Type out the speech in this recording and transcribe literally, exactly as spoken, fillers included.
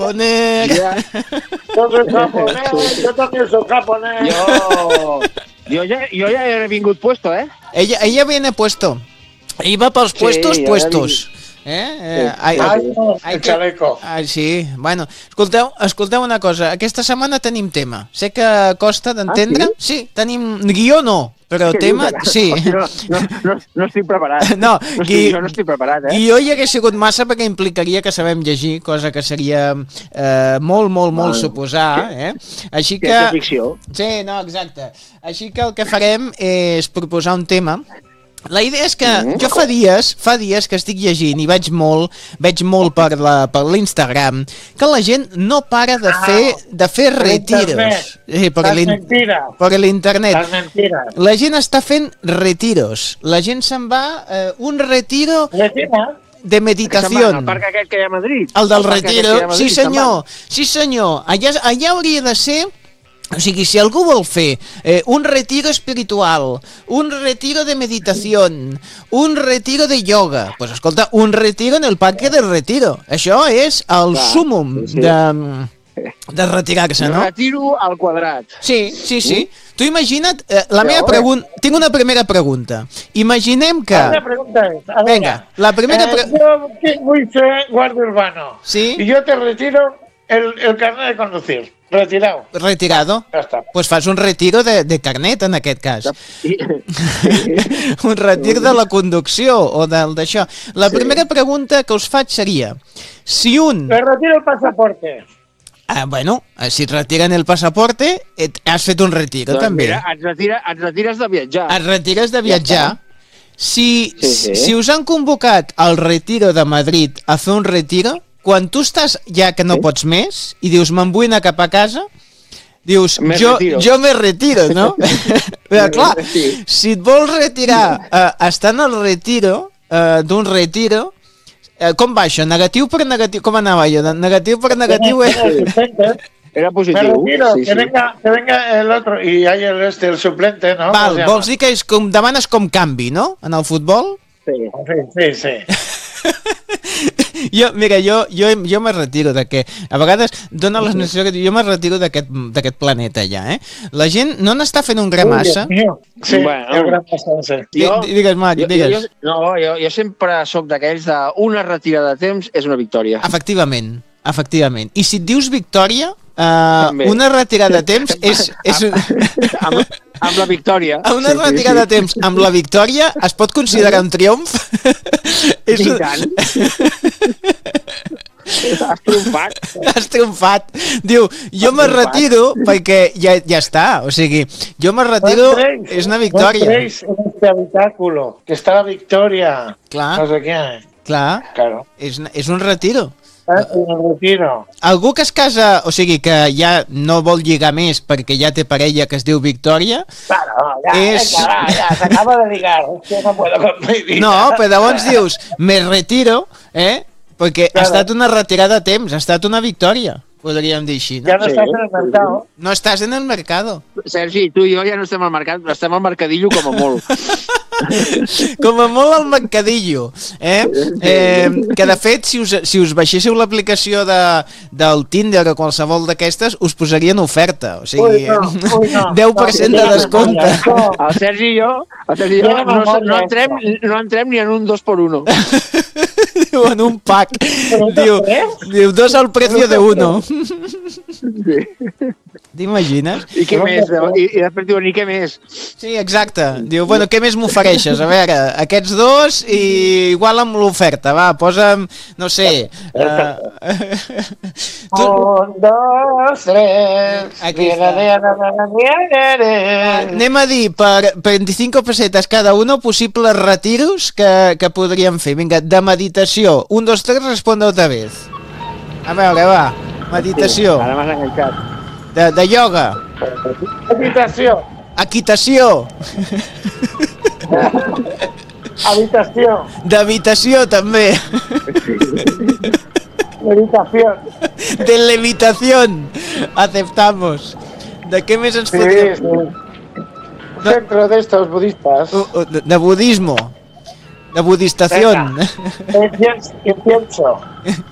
japonés. Ya. Yo soy japonés, yo también soy japonés. Jo, jo, ja, jo ja he vingut puesto, eh? Ella, ella viene puesto. Ell va pels Sí, puestos ja puestos. Eh? eh Sí. ai, Ai, no, ai, el que- chaleco. ai, sí, bueno, escolteu, escolteu una cosa, aquesta setmana tenim tema. Sé que costa d'entendre. Ah, sí? tenim guió no, però Què tema dius ara? sí. Hosti, No, no, no, no estic preparat. No, no estic, gui- jo no estic preparat, eh? Guió hi hagués sigut massa perquè implicaria que sabem llegir, cosa que seria eh, molt, molt, molt Bueno, suposar, eh? Així que... Ciència ficció. Sí, no, exacte. Així que el que farem és proposar un tema. La idea és que Mm. jo fa dies, fa dies que estic llegint i veig molt, veig molt per la per l'Instagram que la gent no para de fer de fer Per retiros. internet. Sí, per Las l'in- mentiras. per l'internet. Las mentiras. La gent està fent retiros. La gent se'n va eh, un retiro Vecina, de Que se'n van meditació. al parc aquest que hi ha a Madrid. El del Al parc aquest que hi ha retiro, a Madrid, sí se'n van. senyor, sí senyor. Allà, allà hauria de ser... O sigui, si algú vol fer eh, un retiro espiritual, un retiro de meditació, un retiro de yoga, pues escolta, un retiro en el parque del retiro. Això és el Clar, súmum sí, sí. de, de retirar-se, no? Retiro al quadrat. Sí, sí, sí. Tu imagina't, eh, la Ja, meva home. pregunta... Tinc una primera pregunta. Imaginem que... la pregunta es, a ver, Venga, la primera eh, pre- yo que voy a ser guardia urbano. Sí. Y yo te retiro el, el carnet de conducir. Retirado. Retirado. Ya está. Pues fas un retiro de, de carnet, en aquest cas. I, Un retir de la conducció o del d'això. La primera pregunta que us faig seria, si un... Me retiro el pasaporte. Ah, bueno, si et retiren el passaporte, et, has fet un retiro, doncs també. mira, et, retira, et retires de viatjar. Et retires de viatjar. Si, Sí, sí. si us han convocat al retiro de Madrid a fer un retiro, quan tu estàs ja que no Sí. pots més i dius me'n vull anar cap a casa, dius Me jo, retiro. jo me retiro, no? Però clar, Sí. si et vols retirar eh, estant al retiro eh, d'un retiro, eh, com va això? Negatiu per negatiu? Com anava jo? De negatiu per negatiu? Tiene el Eh? suplente. Era Me positiu. retiro, sí, que, sí. Venga, que venga el otro. Y hay el, este, el suplente, ¿no? ¿Cómo Val, se llama? vols dir que és com, demanes com canvi, no? En el futbol? Sí. Sí, sí, sí. Jo, mira, jo, jo, jo me retiro de que a vegades dona la sensació que jo me retiro d'aquest d'aquest planeta ja, eh? La gent no n'està fent un gra massa. Uy, Dios mío. Sí, Bueno. el gran pasador. Di- Jo- di- Digues, Marc, Jo, digues. jo, no, jo, jo sempre sóc d'aquells de una retirada de temps és una victòria. Efectivament, efectivament. I si et dius victòria, eh, També. una retirada de temps és... és un... amb, amb la victòria. Una retirada de temps amb la victòria es pot considerar un triomf? és I un... tant. Has triomfat. Has triomfat. Diu, jo me triomfat. retiro perquè ja, ja està. O sigui, jo me retiro, és una victòria. No entréis en este habitáculo, que está la victoria. Clar. No sé quién. Clar, Claro. és, és un retiro. Ah, en el retiro. Algú que es casa, o sigui, que ja no vol lligar més perquè ja té parella que es diu Victòria, Claro, ya, Es- venga, va, ya, se acaba de ligar. Yo no puedo con mi vida. no, però llavors dius, me retiro, eh? Perquè ha Claro. estat una retirada a temps, ha estat una victòria, podríem dir així, Ya no? no Sí. estás en el mercado. No estàs en el mercado. Sergi, tu i jo ja no estem al mercat, estem al mercadillo com a molt. Com a molt al mercadillo, eh? eh que de fet, si us, si us baixéssiu l'aplicació de, del Tinder o qualsevol d'aquestes, us posarien oferta, o sigui, Uy, no, uy, no. deu per cent de No, descompte. no, El Sergi i jo, el Sergi i jo Ja no, no, memòria, entrem, no entrem ni en un dos por uno. Diu, en un pack. ¿Pero Diu, tres? diu, dos al precio de uno. Sí. T'imagines? I què més? I, I després diuen, i què més? Sí, exacte. Diu, bueno, què més m'ofereixes? A veure, aquests dos i igual amb l'oferta, va, posa'm, no sé... Uh... tu... Un, dos, tres. Aquí Viene, está. viene, viene, viene. Anem a dir per veinticinco pessetes cada uno possibles retiros que, que podríem fer. Vinga, de meditació. Un, dos, tres, responde otra vez. A veure, va. Meditació. Ara m'has enganxat. De, de yoga. Habitación. Equitació. Habitación. D'habitació, també. Meditación. De levitación. Aceptamos. ¿De qué més ens Sí, podríem... sí. Centro de estos budistas. Uh, uh, de, de budismo. De budistación. Incienso. Incienso.